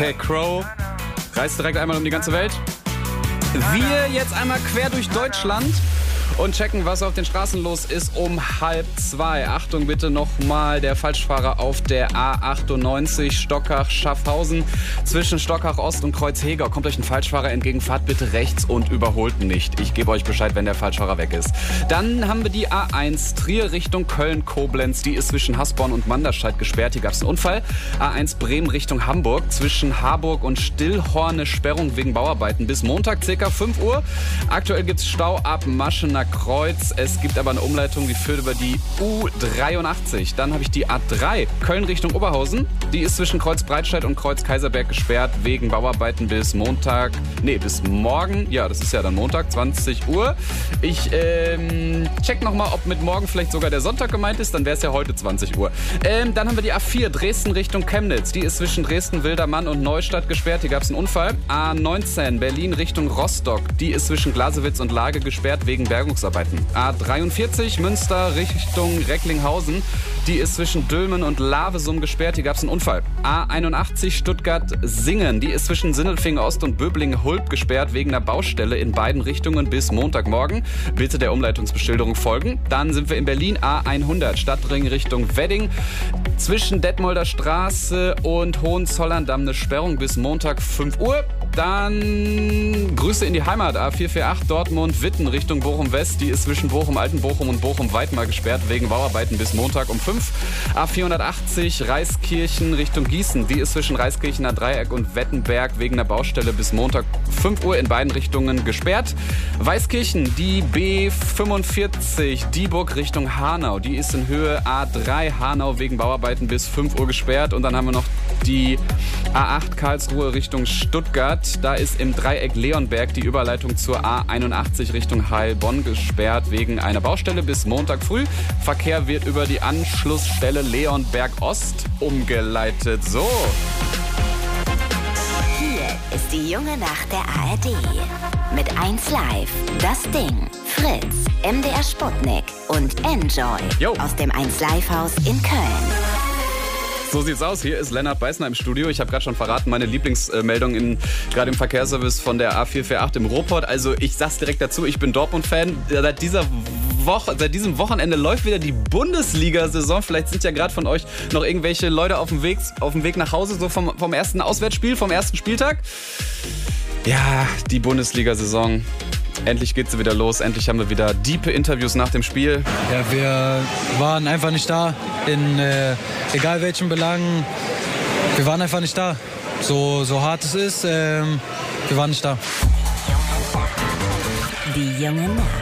Okay, Crow reist direkt einmal um die ganze Welt. Wir jetzt einmal quer durch Deutschland und checken, was auf den Straßen los ist um 1:30. Achtung bitte nochmal, der Falschfahrer auf der A98 Stockach-Schaffhausen zwischen Stockach Ost und Kreuzhegau. Kommt euch ein Falschfahrer entgegen, fahrt bitte rechts und überholt nicht. Ich gebe euch Bescheid, wenn der Falschfahrer weg ist. Dann haben wir die A1 Trier Richtung Köln-Koblenz. Die ist zwischen Hasborn und Manderscheid gesperrt. Hier gab es einen Unfall. A1 Bremen Richtung Hamburg zwischen Harburg und Stillhorn eine Sperrung wegen Bauarbeiten bis Montag ca. 5 Uhr. Aktuell gibt es Stau ab Maschener Kreuz. Es gibt aber eine Umleitung, die führt über die U83. Dann habe ich die A3 Köln Richtung Oberhausen. Die ist zwischen Kreuz Breitscheid und Kreuz Kaiserberg gesperrt wegen Bauarbeiten bis bis morgen. Ja, das ist ja dann Montag, 20 Uhr. Ich check nochmal, ob mit morgen vielleicht sogar der Sonntag gemeint ist. Dann wäre es ja heute 20 Uhr. Dann haben wir die A4 Dresden Richtung Chemnitz. Die ist zwischen Dresden, Wildermann und Neustadt gesperrt. Hier gab es einen Unfall. A19 Berlin Richtung Rostock. Die ist zwischen Glasewitz und Lage gesperrt wegen Bergungsarbeiten. A43 Münster Richtung Recklinghausen. Die ist zwischen Dülmen und Lavesum gesperrt. Hier gab es einen Unfall. A81 Stuttgart-Singen. Die ist zwischen Sindelfingen Ost und Böblingen-Hulp gesperrt wegen einer Baustelle in beiden Richtungen bis Montagmorgen. Bitte der Umleitungsbeschilderung folgen. Dann sind wir in Berlin. A100 Stadtring Richtung Wedding. Zwischen Detmolder Straße und Hohenzollern-Damm eine Sperrung bis Montag 5 Uhr. Dann Grüße in die Heimat. A448 Dortmund-Witten Richtung Bochum-West. Die ist zwischen Bochum-Altenbochum und Bochum-Weidmar gesperrt wegen Bauarbeiten bis Montag um 5. A480 Reiskirchen Richtung Gießen. Die ist zwischen Reiskirchener Dreieck und Wettenberg wegen einer Baustelle bis Montag 5 Uhr in beiden Richtungen gesperrt. Weißkirchen, die B45 Dieburg Richtung Hanau. Die ist in Höhe A3 Hanau wegen Bauarbeiten bis 5 Uhr gesperrt. Und dann haben wir noch die A8 Karlsruhe Richtung Stuttgart. Da ist im Dreieck Leonberg die Überleitung zur A81 Richtung Heilbronn gesperrt wegen einer Baustelle bis Montag früh. Verkehr wird über die Anschlussstelle Leonberg Ost umgeleitet. So. Hier ist die junge Nacht der ARD. Mit 1Live, Das Ding, Fritz, MDR Sputnik und Enjoy aus dem 1Live-Haus in Köln. So sieht's aus. Hier ist Lennart Beißner im Studio. Ich habe gerade schon verraten, meine Lieblingsmeldung gerade im Verkehrsservice von der A448 im Ruhrpott. Also ich sag's direkt dazu, ich bin Dortmund-Fan. Seit diesem Wochenende läuft wieder die Bundesliga-Saison. Vielleicht sind ja gerade von euch noch irgendwelche Leute auf dem Weg nach Hause, so vom ersten Auswärtsspiel, vom ersten Spieltag. Ja, die Bundesliga-Saison. Endlich geht sie wieder los. Endlich haben wir wieder diepe Interviews nach dem Spiel. Ja, wir waren einfach nicht da. In egal welchen Belangen. Wir waren einfach nicht da. So hart es ist, wir waren nicht da. Die junge Nacht.